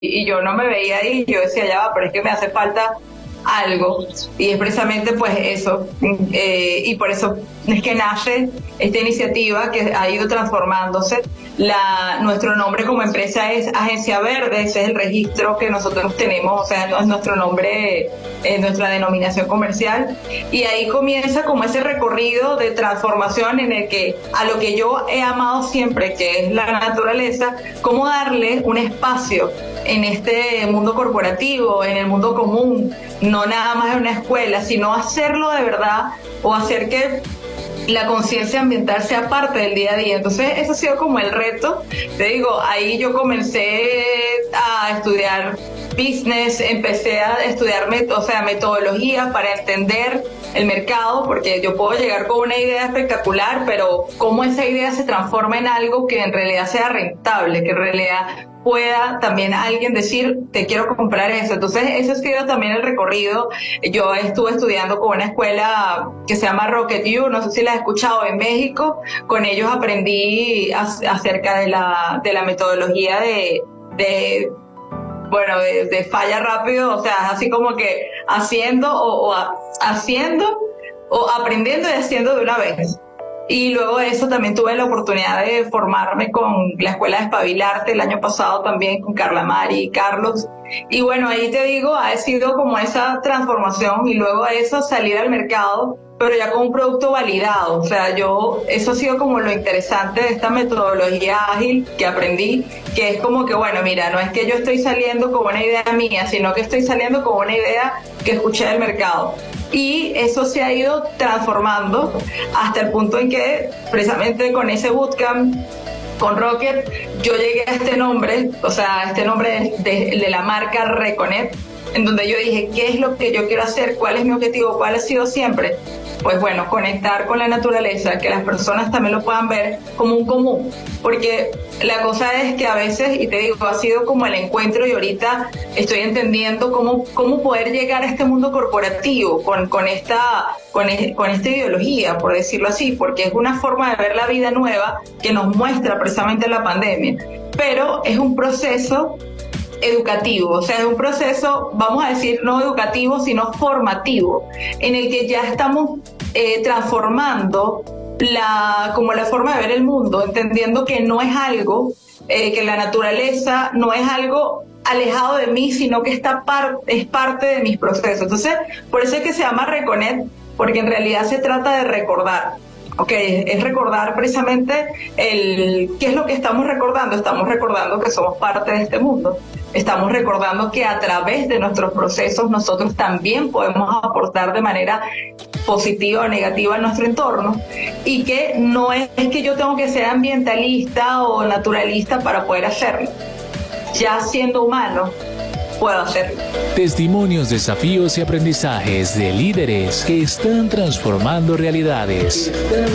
y yo no me veía ahí, yo decía, ya va, pero es que me hace falta algo, y es precisamente pues eso, y por eso es que nace esta iniciativa que ha ido transformándose. Nuestro nombre como empresa es Agencia Verde, ese es el registro que nosotros tenemos, o sea, no es nuestro nombre, nuestra denominación comercial, y ahí comienza como ese recorrido de transformación en el que a lo que yo he amado siempre, que es la naturaleza, cómo darle un espacio en este mundo corporativo, en el mundo común, no nada más en una escuela, sino hacerlo de verdad, o hacer que la conciencia ambiental sea parte del día a día. Entonces eso ha sido como el reto. Te digo, ahí yo comencé a estudiar business, empecé a estudiar metodologías para entender el mercado, porque yo puedo llegar con una idea espectacular, pero cómo esa idea se transforma en algo que en realidad sea rentable, que en realidad pueda también alguien decir, te quiero comprar eso. Entonces ese ha sido también el recorrido. Yo estuve estudiando con una escuela que se llama Rocket U, no sé si la has escuchado, en México. Con ellos aprendí acerca de la metodología de falla rápido, o sea, así como que haciendo o aprendiendo y haciendo de una vez. Y luego de eso también tuve la oportunidad de formarme con la Escuela de Espabilarte el año pasado también, con Carla Mari y Carlos. Y bueno, ahí te digo, ha sido como esa transformación, y luego de eso salir al mercado, pero ya con un producto validado. O sea, eso ha sido como lo interesante de esta metodología ágil que aprendí, que es como que, bueno, mira, no es que yo estoy saliendo con una idea mía, sino que estoy saliendo con una idea que escuché del mercado. Y eso se ha ido transformando hasta el punto en que, precisamente con ese bootcamp, con Rocket, yo llegué a este nombre, o sea, este nombre de la marca Reconet, en donde yo dije, ¿qué es lo que yo quiero hacer? ¿Cuál es mi objetivo? ¿Cuál ha sido siempre? Pues bueno, conectar con la naturaleza, que las personas también lo puedan ver como un común, porque la cosa es que a veces, y te digo, ha sido como el encuentro, y ahorita estoy entendiendo cómo poder llegar a este mundo corporativo con esta ideología, por decirlo así, porque es una forma de ver la vida nueva que nos muestra precisamente la pandemia, pero es un proceso educativo, o sea, es un proceso, vamos a decir, no educativo, sino formativo, en el que ya estamos transformando la forma de ver el mundo, entendiendo que no es algo, que la naturaleza no es algo alejado de mí, sino que es parte de mis procesos. Entonces, por eso es que se llama Reconet, porque en realidad se trata de recordar. Okay, es recordar precisamente qué es lo que estamos recordando. Estamos recordando que somos parte de este mundo. Estamos recordando que a través de nuestros procesos nosotros también podemos aportar de manera positiva o negativa en nuestro entorno, y que no es que yo tengo que ser ambientalista o naturalista para poder hacerlo. Ya siendo humano, puedo hacerlo. Testimonios, desafíos y aprendizajes de líderes que están transformando realidades.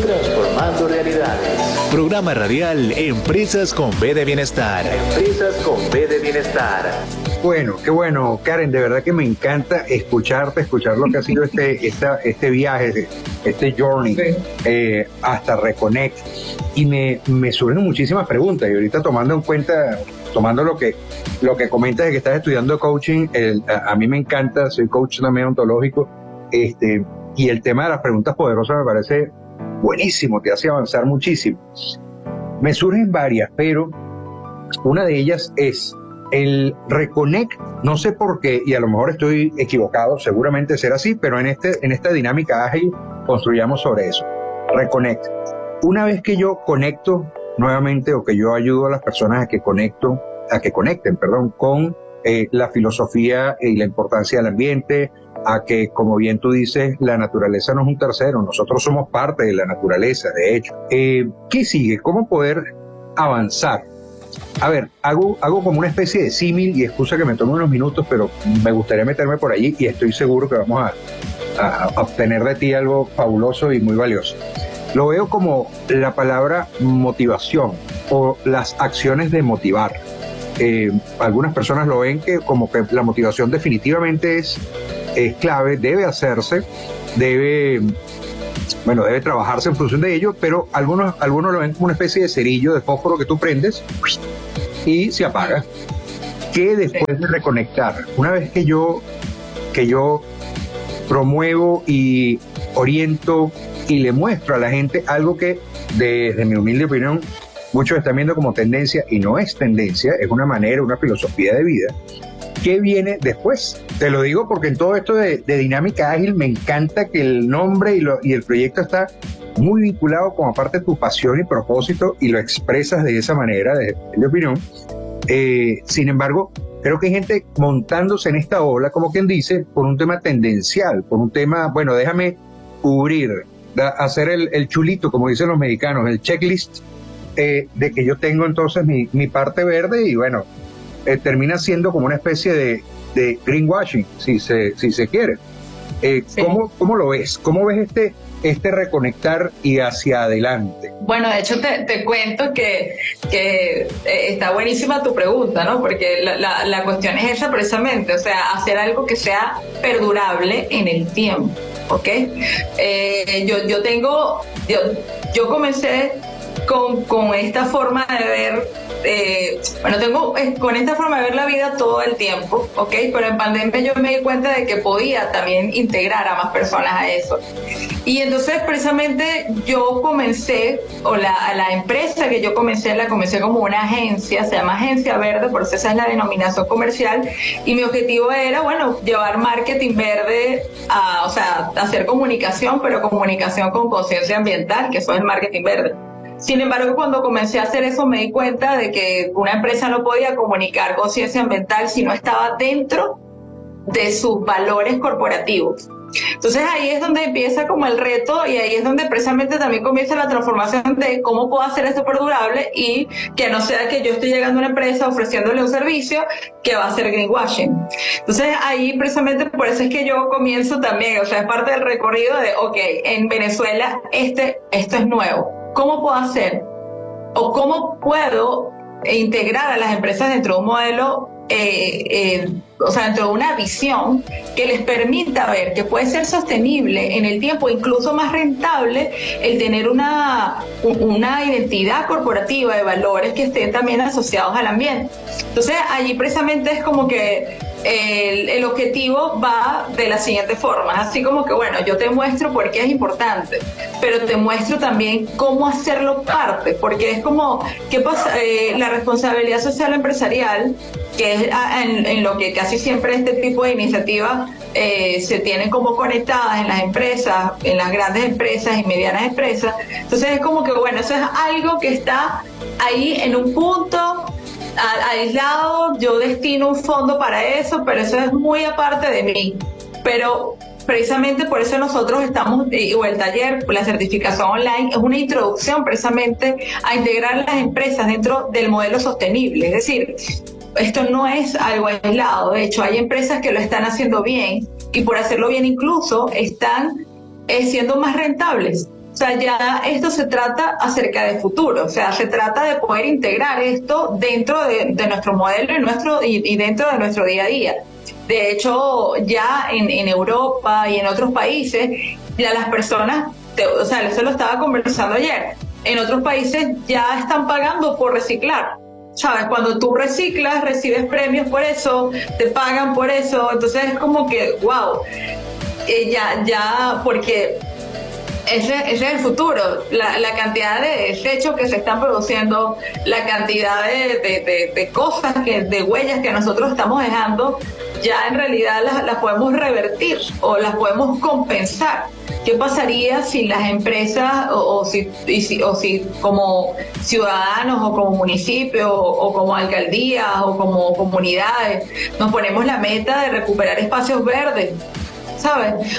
Programa radial Empresas con B de Bienestar. Empresas con B de Bienestar. Bueno, qué bueno, Karen, de verdad que me encanta escuchar lo que ha sido este viaje, este journey, hasta Reconnect. Y me surgen muchísimas preguntas, y ahorita tomando lo que comentas de que estás estudiando coaching, a mí me encanta, soy coach también ontológico, y el tema de las preguntas poderosas me parece buenísimo, te hace avanzar muchísimo. Me surgen varias, pero una de ellas es el Reconnect. No sé por qué, y a lo mejor estoy equivocado, seguramente será así, pero en esta dinámica ágil construyamos sobre eso. Reconnect. Una vez que yo conecto nuevamente, o que yo ayudo a las personas a que conecten con la filosofía y la importancia del ambiente, a que, como bien tú dices, la naturaleza no es un tercero, nosotros somos parte de la naturaleza, de hecho. ¿Qué sigue? ¿Cómo poder avanzar? A ver, hago como una especie de símil, y excusa que me tome unos minutos, pero me gustaría meterme por allí, y estoy seguro que vamos a obtener de ti algo fabuloso y muy valioso. Lo veo como la palabra motivación, o las acciones de motivar. Algunas personas lo ven como que la motivación definitivamente es clave, debe hacerse, debe trabajarse en función de ello, pero algunos lo ven como una especie de cerillo de fósforo que tú prendes y se apaga. ¿Qué después de reconectar? Una vez que yo promuevo y oriento y le muestro a la gente algo que, desde mi humilde opinión, muchos están viendo como tendencia, y no es tendencia, es una manera, una filosofía de vida. ¿Qué viene después? Te lo digo porque en todo esto de dinámica ágil me encanta que el nombre y el proyecto está muy vinculado como parte de tu pasión y propósito, y lo expresas de esa manera, desde mi opinión. Sin embargo, creo que hay gente montándose en esta ola, como quien dice, por un tema tendencial, por un tema, bueno, déjame cubrir, hacer el chulito, como dicen los mexicanos, el checklist, de que yo tengo entonces mi parte verde, y bueno, termina siendo como una especie de greenwashing, si se quiere. Sí. ¿Cómo lo ves? ¿Cómo ves este reconectar y hacia adelante? Bueno, de hecho te cuento que está buenísima tu pregunta, ¿no? Porque la cuestión es esa precisamente, o sea, hacer algo que sea perdurable en el tiempo, ¿ok? Yo comencé con esta forma de ver, con esta forma de ver la vida todo el tiempo, ¿ok? Pero en pandemia yo me di cuenta de que podía también integrar a más personas a eso. Y entonces precisamente yo comencé, la empresa que yo comencé, la comencé como una agencia, se llama Agencia Verde, por eso esa es la denominación comercial, y mi objetivo era, bueno, llevar marketing verde o sea, hacer comunicación, pero comunicación con conciencia ambiental, que eso es el marketing verde. Sin embargo, cuando comencé a hacer eso me di cuenta de que una empresa no podía comunicar conciencia ambiental si no estaba dentro de sus valores corporativos. Entonces ahí es donde empieza como el reto, y ahí es donde precisamente también comienza la transformación de cómo puedo hacer esto perdurable, y que no sea que yo estoy llegando a una empresa ofreciéndole un servicio que va a ser greenwashing. Entonces ahí precisamente por eso es que yo comienzo también, o sea, es parte del recorrido de, ok, en Venezuela esto es nuevo. ¿Cómo puedo hacer? ¿O cómo puedo integrar a las empresas dentro de un modelo, o sea, dentro de una visión que les permita ver que puede ser sostenible en el tiempo, incluso más rentable, el tener una identidad corporativa de valores que estén también asociados al ambiente? Entonces, allí precisamente es como que el objetivo va de la siguiente forma, así como que, bueno, yo te muestro por qué es importante, pero te muestro también cómo hacerlo parte, porque es como, ¿qué pasa? La responsabilidad social empresarial, que es en lo que casi siempre este tipo de iniciativas se tienen como conectadas en las empresas, en las grandes empresas y medianas empresas. Entonces es como que, bueno, eso es algo que está ahí en un punto aislado, yo destino un fondo para eso, pero eso es muy aparte de mí. Pero precisamente por eso nosotros estamos, o el taller, la certificación online, es una introducción precisamente a integrar las empresas dentro del modelo sostenible. Es decir, esto no es algo aislado, de hecho hay empresas que lo están haciendo bien, y por hacerlo bien incluso están siendo más rentables. O sea, ya esto se trata acerca del futuro, o sea, se trata de poder integrar esto dentro de nuestro modelo y dentro de nuestro día a día. De hecho, ya en Europa y en otros países, ya las personas, o sea, eso lo estaba conversando ayer, en otros países ya están pagando por reciclar. ¿Sabes? Cuando tú reciclas, recibes premios por eso, te pagan por eso, entonces es como que, wow, porque ese es el futuro, la cantidad de desechos que se están produciendo, la cantidad de cosas, de huellas que nosotros estamos dejando, ya en realidad las podemos revertir o las podemos compensar. ¿Qué pasaría si las empresas o si como ciudadanos o como municipios o como alcaldías o como comunidades nos ponemos la meta de recuperar espacios verdes? ¿Sabes?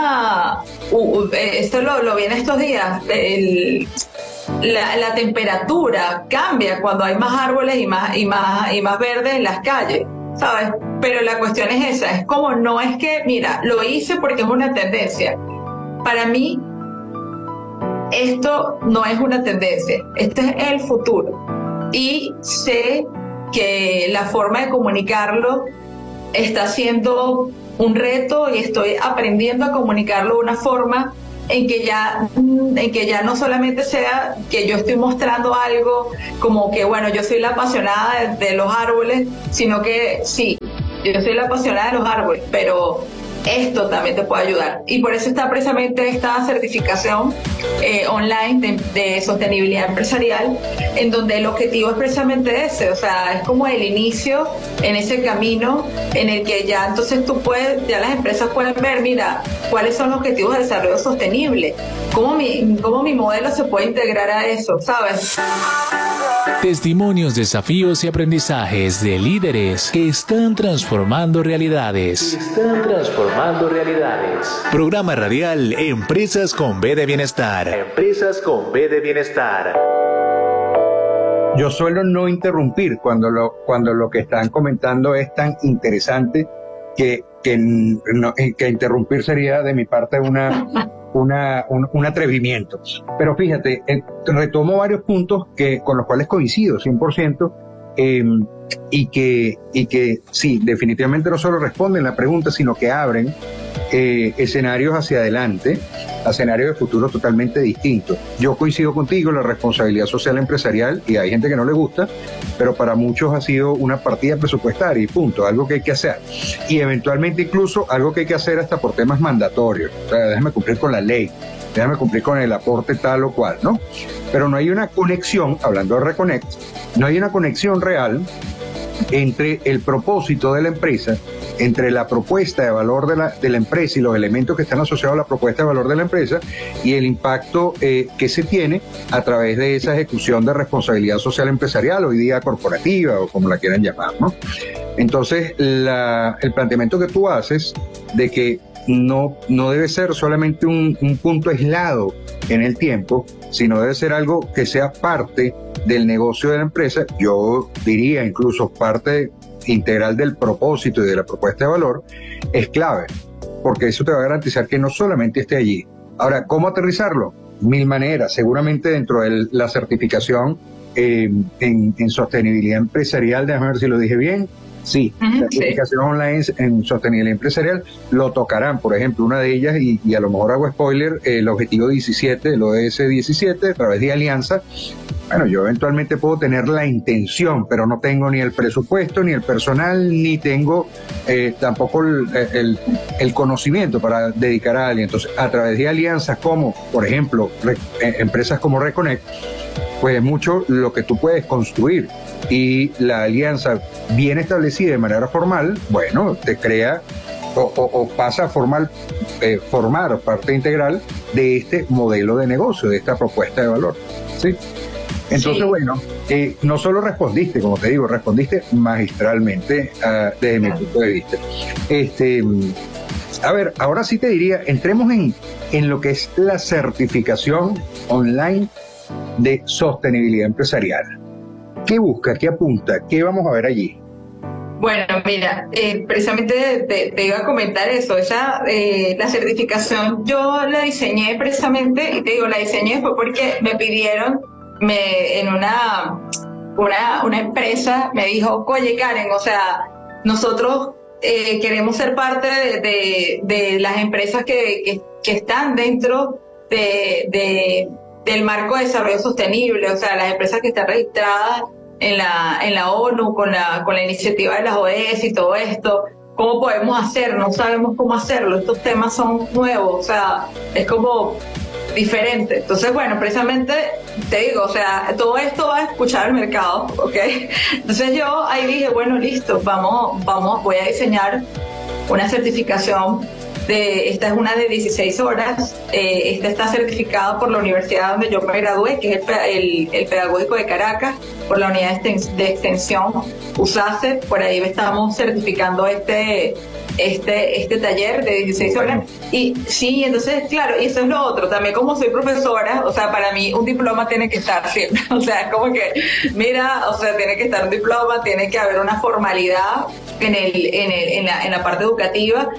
Esto lo vi en estos días, la temperatura cambia cuando hay más árboles y más verde en las calles, ¿sabes? Pero la cuestión es esa, es como, no es que, mira, lo hice porque es una tendencia. Para mí, esto no es una tendencia, este es el futuro. Y sé que la forma de comunicarlo está siendo un reto, y estoy aprendiendo a comunicarlo de una forma en que ya no solamente sea que yo estoy mostrando algo como que, bueno, yo soy la apasionada de los árboles, sino que sí, yo soy la apasionada de los árboles, pero esto también te puede ayudar. Y por eso está precisamente esta certificación online de sostenibilidad empresarial, en donde el objetivo es precisamente ese, o sea, es como el inicio en ese camino en el que ya entonces ya las empresas pueden ver, mira, cuáles son los objetivos de desarrollo sostenible, cómo mi modelo se puede integrar a eso, ¿sabes? Testimonios, desafíos y aprendizajes de líderes que están transformando realidades. Programa radial Empresas con B de Bienestar. Empresas con B de Bienestar. Yo suelo no interrumpir cuando lo que están comentando es tan interesante que interrumpir sería de mi parte un atrevimiento. Pero fíjate, retomo varios puntos con los cuales coincido 100%, y que sí, definitivamente no solo responden la pregunta, sino que abren escenarios hacia adelante, escenarios de futuro totalmente distintos. Yo coincido contigo, la responsabilidad social empresarial, y hay gente que no le gusta, pero para muchos ha sido una partida presupuestaria y punto, algo que hay que hacer. Y eventualmente incluso algo que hay que hacer hasta por temas mandatorios. O sea, déjame cumplir con la ley, déjame cumplir con el aporte tal o cual, ¿no? Pero no hay una conexión, hablando de Reconnect, no hay una conexión real entre el propósito de la empresa, entre la propuesta de valor de la empresa y los elementos que están asociados a la propuesta de valor de la empresa y el impacto que se tiene a través de esa ejecución de responsabilidad social empresarial, hoy día corporativa o como la quieran llamar, ¿no? Entonces, el planteamiento que tú haces de que no debe ser solamente un punto aislado en el tiempo, sino debe ser algo que sea parte del negocio de la empresa, yo diría incluso parte integral del propósito y de la propuesta de valor, es clave, porque eso te va a garantizar que no solamente esté allí. Ahora, ¿cómo aterrizarlo? 1000 maneras, seguramente dentro de la certificación en sostenibilidad empresarial, déjame ver si lo dije bien. Sí, certificación online en sostenibilidad empresarial lo tocarán, por ejemplo, una de ellas, y a lo mejor hago spoiler, el objetivo 17, el ODS 17, a través de alianza. Bueno, yo eventualmente puedo tener la intención, pero no tengo ni el presupuesto, ni el personal, ni tengo tampoco el conocimiento para dedicar a alguien. Entonces, a través de alianzas como, por ejemplo, empresas como Reconnect, pues es mucho lo que tú puedes construir, y la alianza bien establecida de manera formal, bueno, te crea o pasa a formar parte integral de este modelo de negocio, de esta propuesta de valor, ¿sí? Entonces, sí. Bueno, no solo respondiste, como te digo, respondiste magistralmente desde mi punto de vista. A ver, ahora sí te diría, entremos en lo que es la certificación online de sostenibilidad empresarial. ¿Qué busca? ¿Qué apunta? ¿Qué vamos a ver allí? Bueno, mira, precisamente te iba a comentar eso. La certificación yo la diseñé precisamente, y te digo, la diseñé fue porque me pidieron, en una empresa me dijo, oye Karen, o sea, nosotros queremos ser parte de las empresas que están dentro del marco de desarrollo sostenible, o sea, las empresas que están registradas en la ONU con la iniciativa de las ODS y todo esto. ¿Cómo podemos hacer? No sabemos cómo hacerlo, estos temas son nuevos, o sea, es como diferente. Entonces, bueno, precisamente te digo, o sea, todo esto va a escuchar el mercado, ¿ok? Entonces yo ahí dije, bueno, listo, voy a diseñar una certificación. Esta es una de 16 horas, esta está certificada por la universidad donde yo me gradué, que es el Pedagógico de Caracas, por la unidad de extensión USACE. Por ahí estamos certificando este taller de 16 horas. Y sí, entonces, claro, y eso es lo otro, también como soy profesora, o sea, para mí un diploma tiene que estar siempre, o sea, es como que, mira, o sea, tiene que estar un diploma, tiene que haber una formalidad en la parte educativa.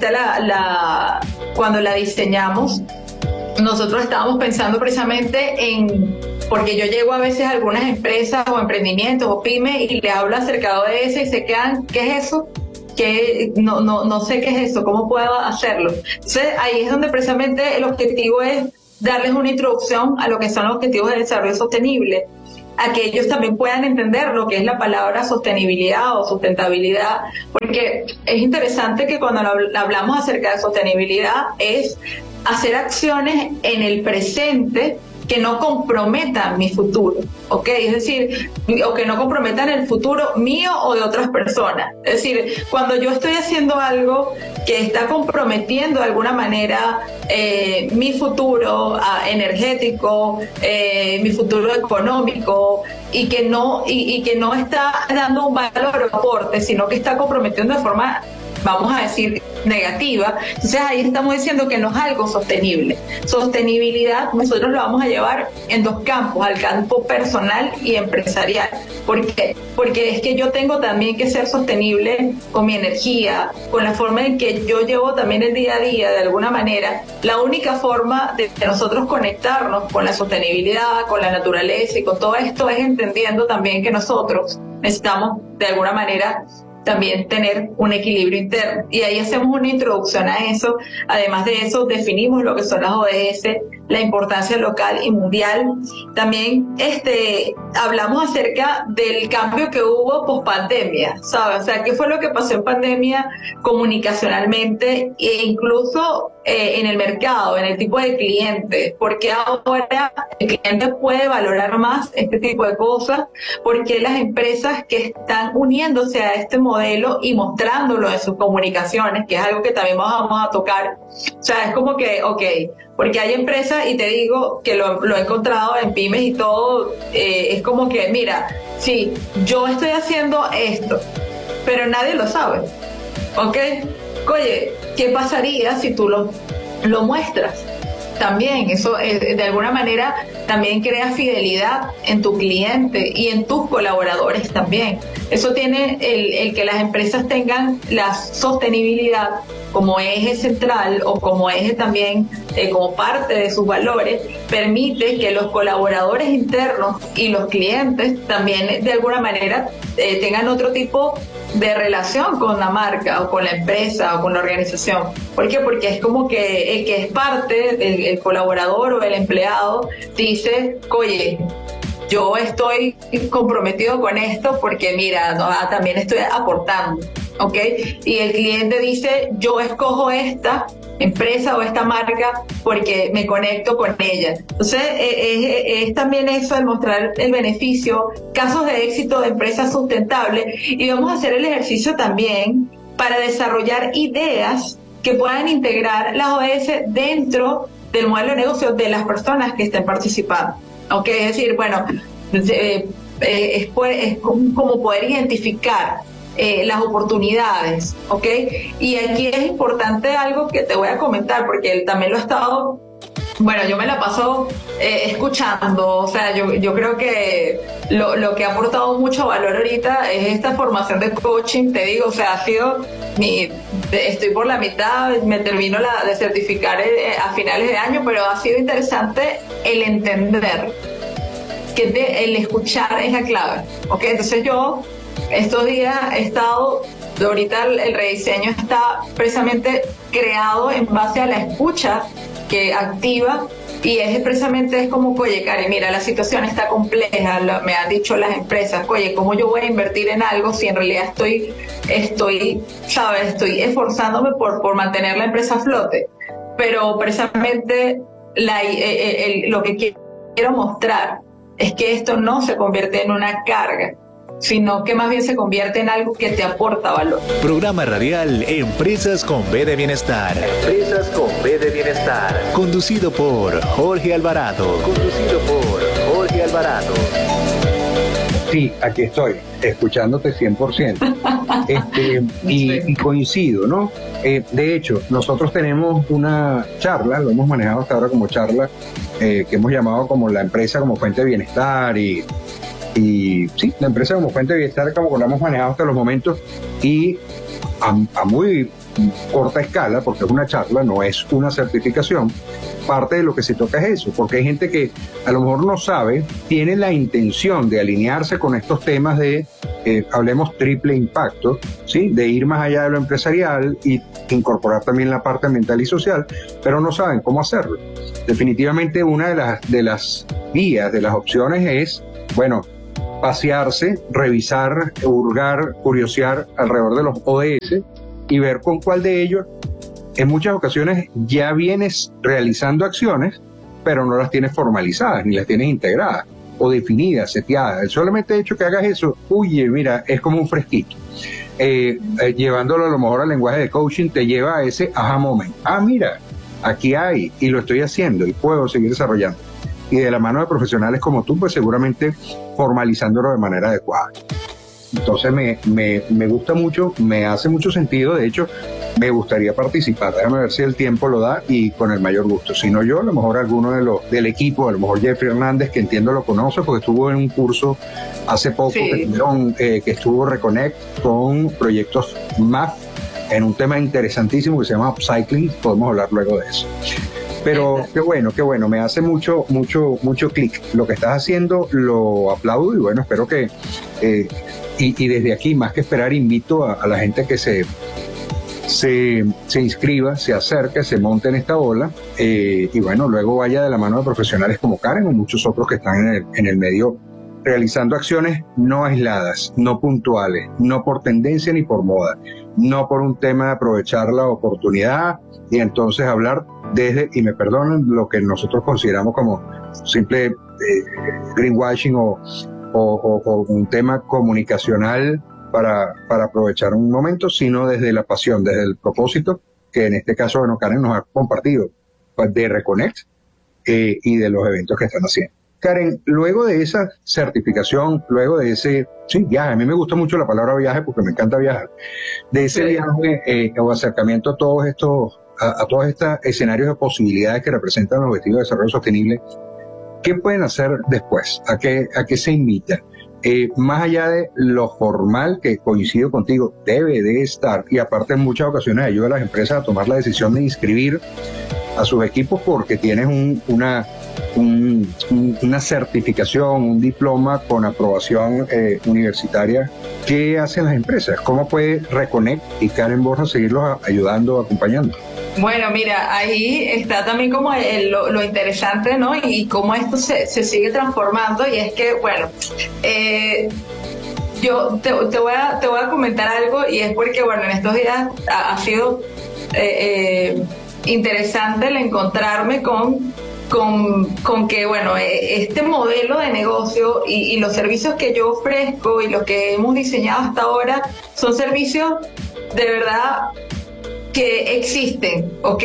Cuando la diseñamos, nosotros estábamos pensando precisamente porque yo llego a veces a algunas empresas o emprendimientos o pymes y les hablo acerca de eso y se quedan, ¿qué es eso? que no sé qué es eso, cómo puedo hacerlo. Entonces ahí es donde precisamente el objetivo es darles una introducción a lo que son los objetivos de desarrollo sostenible, a que ellos también puedan entender lo que es la palabra sostenibilidad o sustentabilidad, porque es interesante que cuando hablamos acerca de sostenibilidad es hacer acciones en el presente que no comprometan mi futuro, ¿ok? Es decir, o que no comprometan el futuro mío o de otras personas. Es decir, cuando yo estoy haciendo algo que está comprometiendo de alguna manera mi futuro energético, mi futuro económico, y que no está dando un valor o aporte, sino que está comprometiendo de forma, vamos a decir, negativa, entonces ahí estamos diciendo que no es algo sostenible. Sostenibilidad nosotros lo vamos a llevar en dos campos, al campo personal y empresarial. ¿Por qué? Porque es que yo tengo también que ser sostenible con mi energía, con la forma en que yo llevo también el día a día, de alguna manera. La única forma de nosotros conectarnos con la sostenibilidad, con la naturaleza y con todo esto es entendiendo también que nosotros necesitamos de alguna manera también tener un equilibrio interno, y ahí hacemos una introducción a eso. Además de eso definimos lo que son las ODS, la importancia local y mundial. También hablamos acerca del cambio que hubo post pandemia, ¿sabes? O sea, qué fue lo que pasó en pandemia comunicacionalmente e incluso en el mercado, en el tipo de cliente, porque ahora el cliente puede valorar más este tipo de cosas, porque las empresas que están uniéndose a este modelo y mostrándolo en sus comunicaciones, que es algo que también vamos a tocar. O sea, es como que, ok, porque hay empresas, y te digo que lo he encontrado en pymes y todo, es como que, mira, sí, yo estoy haciendo esto, pero nadie lo sabe, ¿ok? Oye, ¿qué pasaría si tú lo muestras? También eso de alguna manera también crea fidelidad en tu cliente y en tus colaboradores también. Eso tiene el que las empresas tengan la sostenibilidad como eje central o como eje también, como parte de sus valores, permite que los colaboradores internos y los clientes también de alguna manera tengan otro tipo de relación con la marca o con la empresa o con la organización. ¿Por qué? Porque es como que el que es parte, el colaborador o el empleado dice, oye, yo estoy comprometido con esto porque mira, también estoy aportando, ¿ok? Y el cliente dice, yo escojo esta empresa o esta marca porque me conecto con ella. Entonces es también eso, el mostrar el beneficio, casos de éxito de empresas sustentables, y vamos a hacer el ejercicio también para desarrollar ideas que puedan integrar las ODS dentro del modelo de negocio de las personas que estén participando. ¿Ok? Es decir, bueno, es como poder identificar las oportunidades, ¿ok? Y aquí es importante algo que te voy a comentar, porque él también lo he estado, bueno, yo me la paso escuchando. O sea, yo creo que lo que ha aportado mucho valor ahorita es esta formación de coaching, te digo. O sea, ha sido estoy por la mitad, me termino de certificar a finales de año, pero ha sido interesante el entender que el escuchar es la clave, ¿ok? Entonces yo estos días he estado, ahorita el rediseño está precisamente creado en base a la escucha que activa, y es como, oye, Karen, mira, la situación está compleja, me han dicho las empresas, oye, ¿cómo yo voy a invertir en algo si en realidad estoy esforzándome por mantener la empresa a flote? Pero precisamente lo que quiero mostrar es que esto no se convierte en una carga, sino que más bien se convierte en algo que te aporta valor. Programa radial Empresas con B de Bienestar. Empresas con B de Bienestar. Conducido por Jorge Alvarado. Sí, aquí estoy, escuchándote 100%. Y coincido, ¿no? De hecho, nosotros tenemos una charla, lo hemos manejado hasta ahora como charla, que hemos llamado como la empresa como fuente de bienestar, y sí, la empresa como fuente de bienestar, como lo hemos manejado hasta los momentos, y a muy corta escala, porque es una charla, no es una certificación, parte de lo que se toca es eso, porque hay gente que a lo mejor no sabe, tiene la intención de alinearse con estos temas de, hablemos triple impacto, ¿sí? De ir más allá de lo empresarial y incorporar también la parte ambiental y social, pero no saben cómo hacerlo. Definitivamente una de las vías, de las opciones es, bueno, pasearse, revisar, hurgar, curiosear alrededor de los ODS y ver con cuál de ellos en muchas ocasiones ya vienes realizando acciones, pero no las tienes formalizadas, ni las tienes integradas, o definidas, seteadas. El solamente hecho que hagas eso, oye, mira, es como un fresquito. Llevándolo a lo mejor al lenguaje de coaching, te lleva a ese aha moment. Ah, mira, aquí hay, y lo estoy haciendo, y puedo seguir desarrollando. Y de la mano de profesionales como tú, pues seguramente formalizándolo de manera adecuada. Entonces me gusta mucho, me hace mucho sentido, de hecho me gustaría participar, déjame ver si el tiempo lo da y con el mayor gusto, si no yo, a lo mejor alguno del equipo, a lo mejor Jeffrey Hernández, que entiendo lo conoce porque estuvo en un curso hace poco, sí, que estuvo Reconnect con proyectos MAF en un tema interesantísimo que se llama Upcycling, podemos hablar luego de eso. Pero qué bueno, me hace mucho clic. Lo que estás haciendo lo aplaudo y bueno, espero que, y desde aquí, más que esperar, invito a la gente que se inscriba, se acerque, se monte en esta ola y bueno, luego vaya de la mano de profesionales como Karen o muchos otros que están en el medio realizando acciones no aisladas, no puntuales, no por tendencia ni por moda, no por un tema de aprovechar la oportunidad y entonces hablar desde, y me perdonen, lo que nosotros consideramos como simple greenwashing o un tema comunicacional para aprovechar un momento, sino desde la pasión, desde el propósito, que en este caso, bueno, Karen nos ha compartido, pues, de Reconnect y de los eventos que están haciendo. Karen, luego de esa certificación, luego de ese, sí, viaje, a mí me gusta mucho la palabra viaje porque me encanta viajar, de ese viaje o acercamiento a todos estos escenarios de posibilidades que representan los objetivos de desarrollo sostenible, ¿qué pueden hacer después? ¿A qué se invita? Más allá de lo formal, que coincido contigo, debe de estar, y aparte en muchas ocasiones ayuda a las empresas a tomar la decisión de inscribir a sus equipos porque tienes una certificación, un diploma con aprobación universitaria. ¿Qué hacen las empresas? ¿Cómo puede Reconnect y Karen Borja seguirlos ayudando, acompañando? Bueno, mira, ahí está también como lo interesante, ¿no? Y cómo esto se sigue transformando, y es que, bueno, yo te voy a comentar algo, y es porque, bueno, en estos días ha sido interesante el encontrarme con que, bueno, este modelo de negocio y los servicios que yo ofrezco y los que hemos diseñado hasta ahora son servicios de verdad que existen, ¿ok?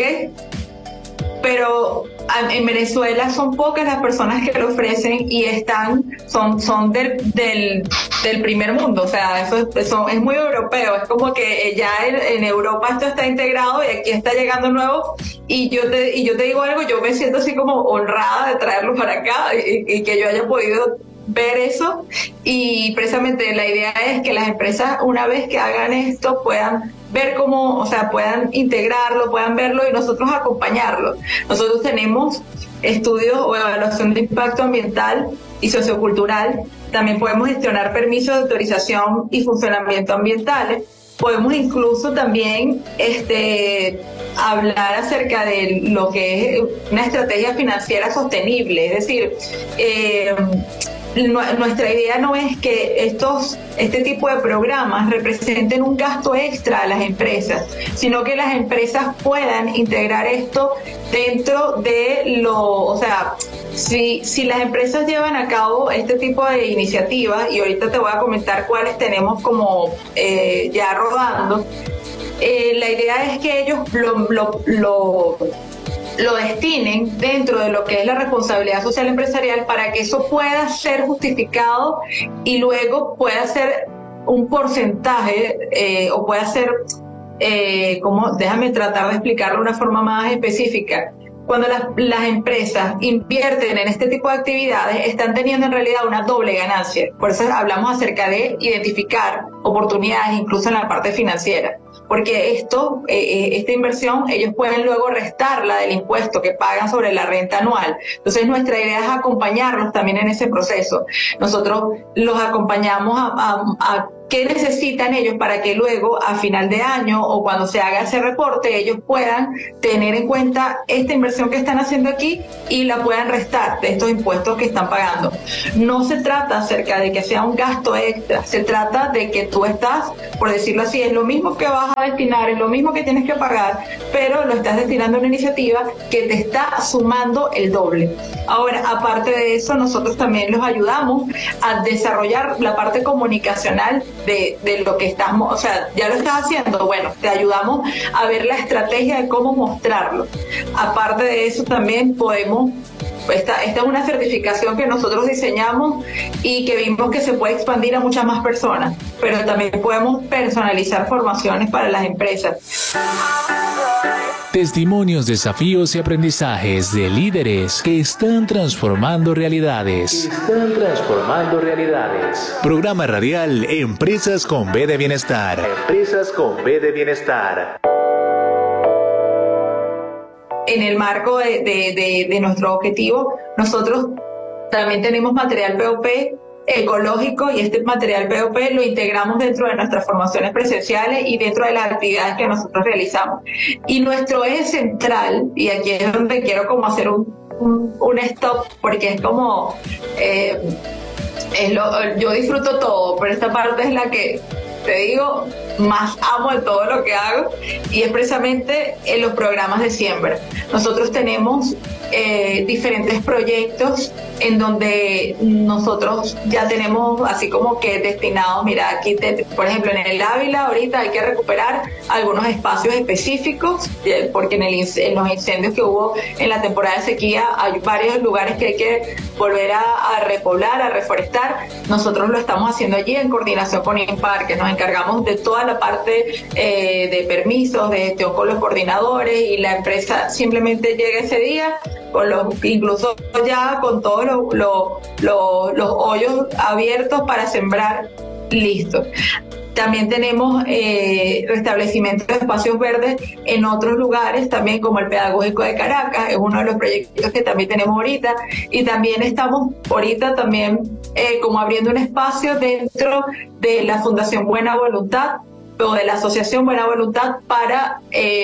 Pero en Venezuela son pocas las personas que lo ofrecen y son del primer mundo, o sea, eso es muy europeo, es como que ya en Europa esto está integrado y aquí está llegando nuevo, y yo te digo algo, yo me siento así como honrada de traerlo para acá y que yo haya podido ver eso, y precisamente la idea es que las empresas, una vez que hagan esto, puedan ver cómo, o sea, puedan integrarlo, puedan verlo y nosotros acompañarlo. Nosotros tenemos estudios o evaluación de impacto ambiental y sociocultural, también podemos gestionar permisos de autorización y funcionamiento ambientales, podemos incluso también hablar acerca de lo que es una estrategia financiera sostenible, es decir, nuestra idea no es que este tipo de programas representen un gasto extra a las empresas, sino que las empresas puedan integrar esto dentro de o sea, si las empresas llevan a cabo este tipo de iniciativas, y ahorita te voy a comentar cuáles tenemos como ya rodando, la idea es que ellos lo destinen dentro de lo que es la responsabilidad social empresarial para que eso pueda ser justificado y luego pueda ser un porcentaje o pueda ser, déjame tratar de explicarlo de una forma más específica. cuando las empresas invierten en este tipo de actividades, están teniendo en realidad una doble ganancia. Por eso hablamos acerca de identificar oportunidades incluso en la parte financiera. Porque esta inversión, ellos pueden luego restarla del impuesto que pagan sobre la renta anual. Entonces, nuestra idea es acompañarlos también en ese proceso. Nosotros los acompañamos a qué necesitan ellos para que luego, a final de año o cuando se haga ese reporte, ellos puedan tener en cuenta esta inversión que están haciendo aquí y la puedan restar de estos impuestos que están pagando. No se trata acerca de que sea un gasto extra, se trata de que tú estás, por decirlo así, es lo mismo que vas a destinar, es lo mismo que tienes que pagar, pero lo estás destinando a una iniciativa que te está sumando el doble. Ahora, aparte de eso, nosotros también los ayudamos a desarrollar la parte comunicacional de lo que estamos, o sea, ya lo estás haciendo, bueno, te ayudamos a ver la estrategia de cómo mostrarlo. Aparte de eso, también podemos, esta es una certificación que nosotros diseñamos y que vimos que se puede expandir a muchas más personas, pero también podemos personalizar formaciones para las empresas. Testimonios, desafíos y aprendizajes de líderes que están transformando realidades. Programa radial Empresas con B de Bienestar. Empresas con B de Bienestar. En el marco de nuestro objetivo, nosotros también tenemos material POP ecológico y este material POP lo integramos dentro de nuestras formaciones presenciales y dentro de las actividades que nosotros realizamos. Y nuestro eje central, y aquí es donde quiero como hacer un stop, porque es como, yo disfruto todo, pero esta parte es la que te digo, más amo de todo lo que hago, y es precisamente en los programas de siembra. Nosotros tenemos diferentes proyectos en donde nosotros ya tenemos así como que destinados, mira, aquí por ejemplo en el Ávila ahorita hay que recuperar algunos espacios específicos, porque en los incendios que hubo en la temporada de sequía hay varios lugares que hay que volver a repoblar, a reforestar. Nosotros lo estamos haciendo allí en coordinación con INPAR, que nos encargamos de toda la parte de permisos, de gestión con los coordinadores, y la empresa simplemente llega ese día incluso ya con todos los hoyos abiertos para sembrar, listos. También tenemos restablecimiento de espacios verdes en otros lugares, también como el Pedagógico de Caracas, es uno de los proyectos que también tenemos ahorita, y también estamos ahorita también como abriendo un espacio dentro de la Fundación Buena Voluntad o de la Asociación Buena Voluntad para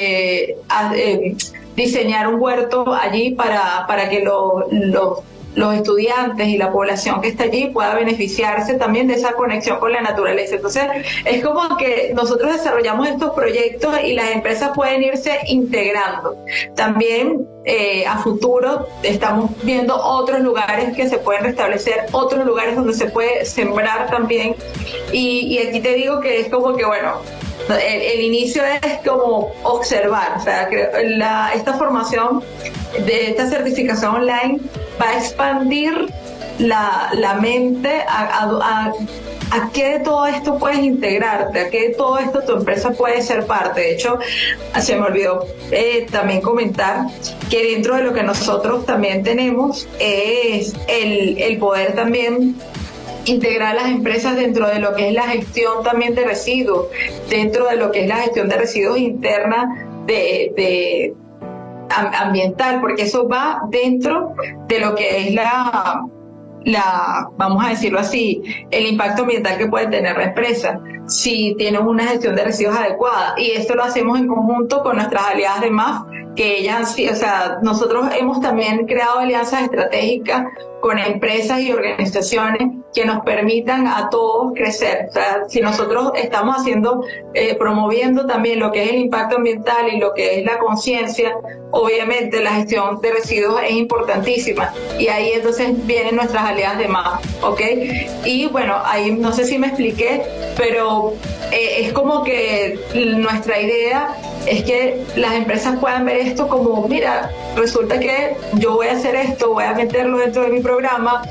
diseñar un huerto allí para que los estudiantes y la población que está allí pueda beneficiarse también de esa conexión con la naturaleza. Entonces, es como que nosotros desarrollamos estos proyectos y las empresas pueden irse integrando. También a futuro estamos viendo otros lugares que se pueden restablecer, otros lugares donde se puede sembrar también. Y aquí te digo que es como que, bueno, el inicio es como observar, o sea, esta formación de esta certificación online va a expandir la mente a qué de todo esto puedes integrarte, a qué de todo esto tu empresa puede ser parte. De hecho, se me olvidó también comentar que dentro de lo que nosotros también tenemos es el poder también integrar las empresas dentro de lo que es la gestión también de residuos, dentro de lo que es la gestión de residuos interna de ambiental, porque eso va dentro de lo que es vamos a decirlo así, el impacto ambiental que puede tener la empresa si tiene una gestión de residuos adecuada. Y esto lo hacemos en conjunto con nuestras aliadas de MAF, que ellas, o sea, nosotros hemos también creado alianzas estratégicas con empresas y organizaciones que nos permitan a todos crecer. O sea, si nosotros estamos promoviendo también lo que es el impacto ambiental y lo que es la conciencia, obviamente la gestión de residuos es importantísima, y ahí entonces vienen nuestras aliadas de MAF, ¿ok? Y bueno, ahí no sé si me expliqué, pero es como que nuestra idea es que las empresas puedan ver esto como, mira, resulta que yo voy a hacer esto, voy a meterlo dentro de mi programa,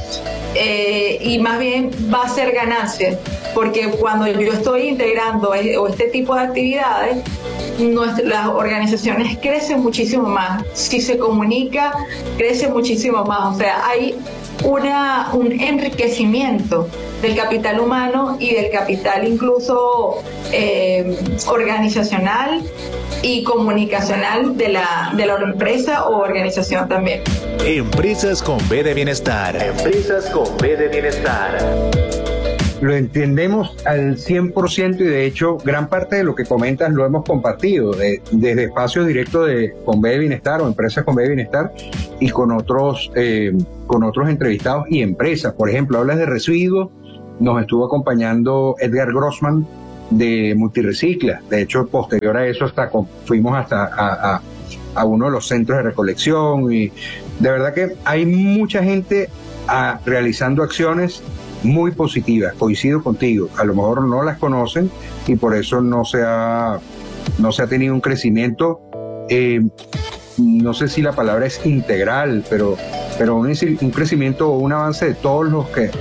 y más bien va a ser ganancia, porque cuando yo estoy integrando este tipo de actividades, las organizaciones crecen muchísimo más. Si se comunica, crece muchísimo más. O sea, hay un enriquecimiento del capital humano y del capital incluso organizacional y comunicacional de la empresa o organización también. Empresas con B de Bienestar. Empresas con B de Bienestar. Lo entendemos al 100% y de hecho gran parte de lo que comentas lo hemos compartido desde espacios directos con B de Bienestar o Empresas con B de Bienestar y con otros entrevistados y empresas. Por ejemplo, hablas de residuos, nos estuvo acompañando Edgar Grossman de Multirecicla. De hecho, posterior a eso fuimos hasta a uno de los centros de recolección y de verdad que hay mucha gente realizando acciones muy positivas. Coincido contigo, a lo mejor no las conocen y por eso no se ha tenido un crecimiento, no sé si la palabra es integral, pero un crecimiento o un avance de todos los que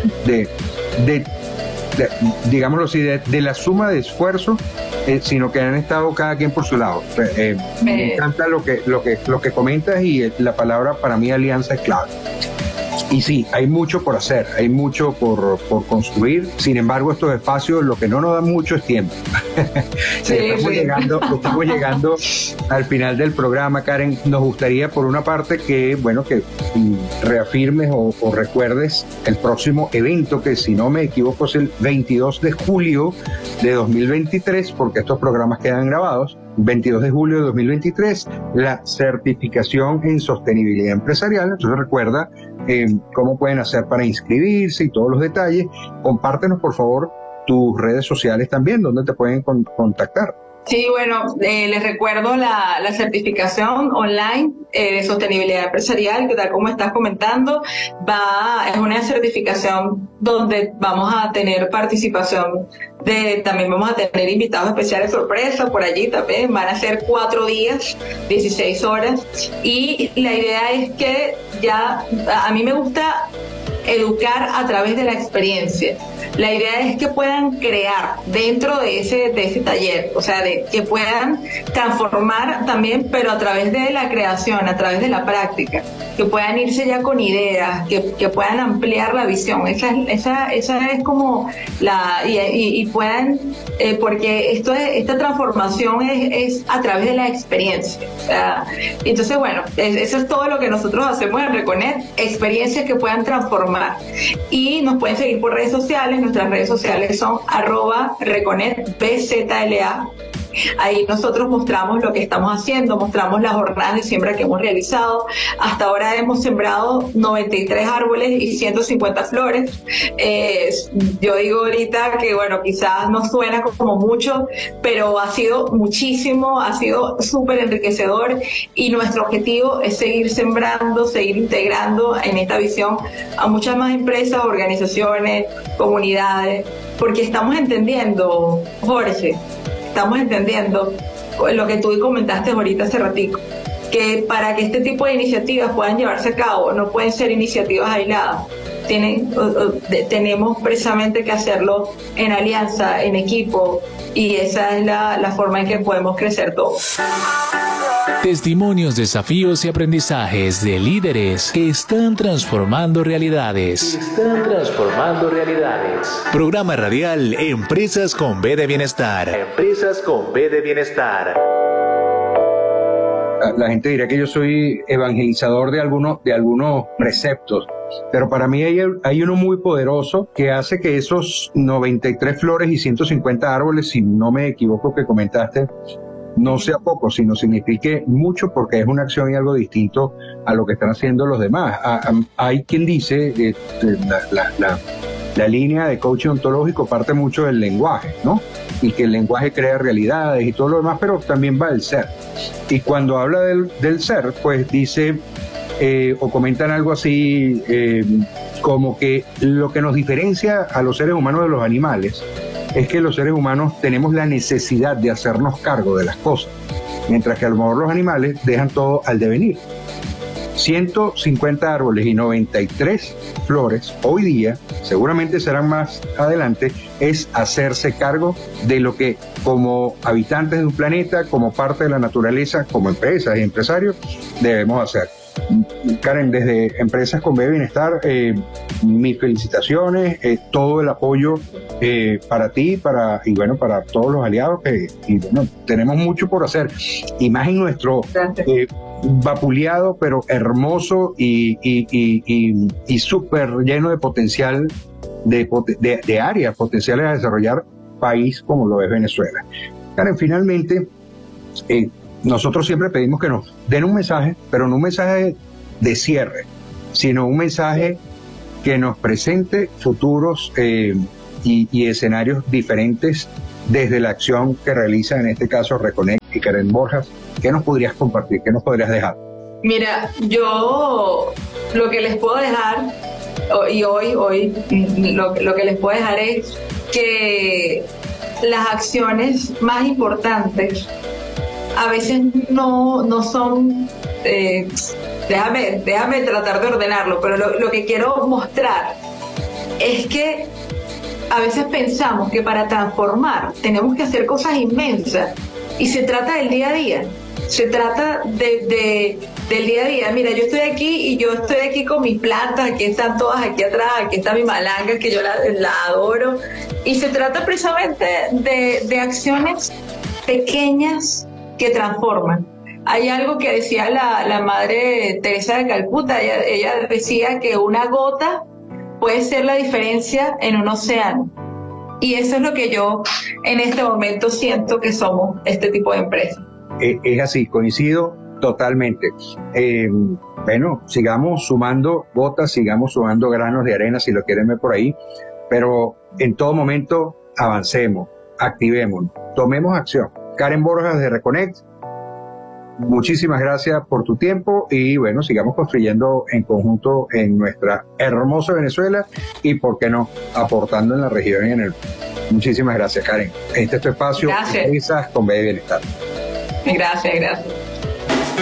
digámoslo así, de la suma de esfuerzo, sino que han estado cada quien por su lado. Me encanta lo que comentas y la palabra para mí alianza es clave. Y sí, hay mucho por hacer, hay mucho por construir. Sin embargo, estos espacios lo que no nos dan mucho es tiempo. Estamos llegando al final del programa, Karen. Nos gustaría, por una parte, que reafirmes o recuerdes el próximo evento, que si no me equivoco es el 22 de julio de 2023, porque estos programas quedan grabados. 22 de julio de 2023, la certificación en sostenibilidad empresarial. Entonces recuerda cómo pueden hacer para inscribirse y todos los detalles. Compártenos, por favor, tus redes sociales también, donde te pueden contactar. Sí, bueno, les recuerdo la certificación online de sostenibilidad empresarial, que tal como estás comentando, es una certificación donde vamos a tener participación también vamos a tener invitados especiales sorpresa por allí también. Van a ser 4 días, 16 horas, y la idea es que a mí me gusta educar a través de la experiencia. La idea es que puedan crear dentro de ese taller, o sea, que puedan transformar también, pero a través de la creación, a través de la práctica, que puedan irse ya con ideas, que puedan ampliar la visión. Esa es como y puedan, porque esta transformación es a través de la experiencia. O sea, entonces, bueno, eso es todo lo que nosotros hacemos en Reconet, experiencias que puedan transformar. Y nos pueden seguir por redes sociales. Nuestras redes sociales son @ReconetBZLA. Ahí nosotros mostramos lo que estamos haciendo, mostramos las jornadas de siembra que hemos realizado. Hasta ahora hemos sembrado 93 árboles y 150 flores. Yo digo ahorita que, bueno, quizás no suena como mucho, pero ha sido muchísimo, ha sido súper enriquecedor, y nuestro objetivo es seguir sembrando, seguir integrando en esta visión a muchas más empresas, organizaciones, comunidades, porque estamos entendiendo, Jorge, estamos entendiendo lo que tú comentaste ahorita hace ratico, que para que este tipo de iniciativas puedan llevarse a cabo, no pueden ser iniciativas aisladas. Tenemos precisamente que hacerlo en alianza, en equipo, y esa es la forma en que podemos crecer todos. Testimonios, desafíos y aprendizajes de líderes que están transformando realidades. Programa radial Empresas con B de Bienestar. Empresas con B de Bienestar. La gente dirá que yo soy evangelizador de algunos preceptos, pero para mí hay uno muy poderoso que hace que esos 93 flores y 150 árboles, si no me equivoco que comentaste, no sea poco, sino signifique mucho, porque es una acción y algo distinto a lo que están haciendo los demás. Hay quien dice que la línea de coaching ontológico parte mucho del lenguaje, ¿no? Y que el lenguaje crea realidades y todo lo demás, pero también va el ser. Y cuando habla del ser, pues dice, o comentan algo así, como que lo que nos diferencia a los seres humanos de los animales es que los seres humanos tenemos la necesidad de hacernos cargo de las cosas, mientras que a lo mejor los animales dejan todo al devenir. 150 árboles y 93 flores, hoy día, seguramente serán más adelante, es hacerse cargo de lo que como habitantes de un planeta, como parte de la naturaleza, como empresas y empresarios, debemos hacer. Karen, desde Empresas con B de Bienestar, mis felicitaciones, todo el apoyo para ti, para todos los aliados, tenemos mucho por hacer, y más en nuestro vapuleado pero hermoso y súper lleno de potencial, de áreas potenciales a desarrollar país como lo es Venezuela. Karen, finalmente, nosotros siempre pedimos que nos den un mensaje, pero no un mensaje de cierre, sino un mensaje que nos presente futuros y escenarios diferentes desde la acción que realiza, en este caso, Reconnect y Karen Borjas. ¿Qué nos podrías compartir? ¿Qué nos podrías dejar? Mira, yo lo que les puedo dejar, y hoy lo que les puedo dejar es que las acciones más importantes a veces no son, déjame tratar de ordenarlo, pero lo que quiero mostrar es que a veces pensamos que para transformar tenemos que hacer cosas inmensas, y se trata del día a día, se trata del día a día. Mira, yo estoy aquí con mis plantas, aquí están todas aquí atrás, aquí está mi malanga que yo la adoro, y se trata precisamente de acciones pequeñas que transforman. Hay algo que decía la Madre Teresa de Calcuta, ella decía que una gota puede ser la diferencia en un océano, y eso es lo que yo en este momento siento que somos este tipo de empresas. Es así, coincido totalmente. Sigamos sumando gotas, sigamos sumando granos de arena, si lo quieren ver por ahí, pero en todo momento avancemos, activémonos, tomemos acción. Karen Borjas de Reconnect, muchísimas gracias por tu tiempo, y sigamos construyendo en conjunto en nuestra hermosa Venezuela, y por qué no, aportando en la región y en el mundo. Muchísimas gracias, Karen. Este es tu espacio, Empresas con B de Bienestar. Gracias.